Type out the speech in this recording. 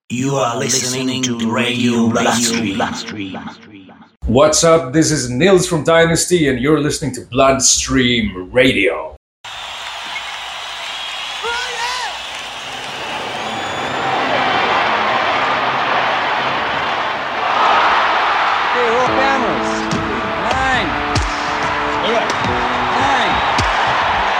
You are listening to Radio Bloodstream. What's up? This is Nils from Dynasty, and you're listening to Bloodstream Radio.